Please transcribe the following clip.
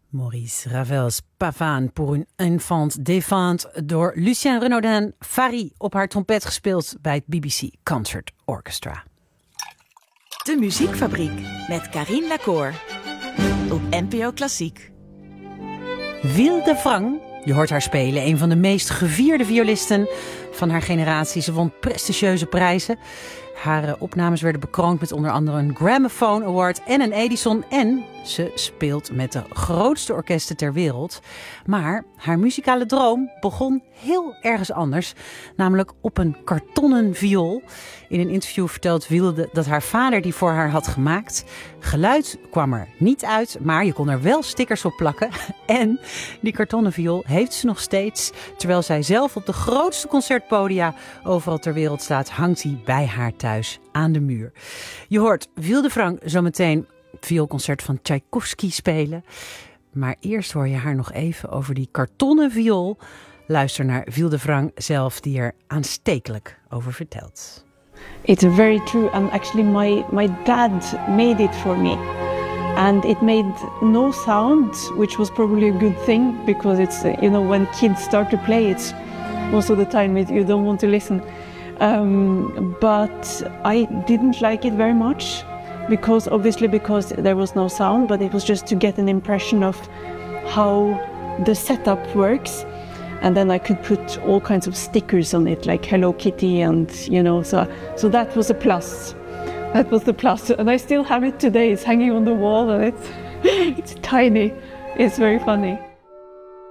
Maurice Ravel's Pavane pour une enfant défunte door Lucien Renaudin Fari op haar trompet gespeeld bij het BBC Concert Orchestra. De Muziekfabriek met Carine Lacour op NPO Klassiek. Wilde Frank, je hoort haar spelen, een van de meest gevierde violisten van haar generatie. Ze won prestigieuze prijzen. Haar opnames werden bekroond met onder andere een Gramophone Award en een Edison. En ze speelt met de grootste orkesten ter wereld. Maar haar muzikale droom begon heel ergens anders. Namelijk op een kartonnen viool. In een interview vertelt Wilde dat haar vader die voor haar had gemaakt. Geluid kwam er niet uit, maar je kon er wel stickers op plakken. En die kartonnen viool heeft ze nog steeds. Terwijl zij zelf op de grootste concertpodia overal ter wereld staat, hangt hij bij haar thuis aan de muur. Je hoort Wilde Frank zometeen het vioolconcert van Tchaikovsky spelen. Maar eerst hoor je haar nog even over die kartonnen viool. Luister naar Wilde Frank zelf, die er aanstekelijk over vertelt. It's very true, and actually my dad made it for me. And it made no sound, which was probably a good thing, because it's, when kids start to play, it's most of the time you don't want to listen. But I didn't like it very much, because there was no sound, but it was just to get an impression of how the setup works. And then I could put all kinds of stickers on it, like Hello Kitty, and so that was a plus. That was the plus, and I still have it today. It's hanging on the wall, and it's tiny. It's very funny.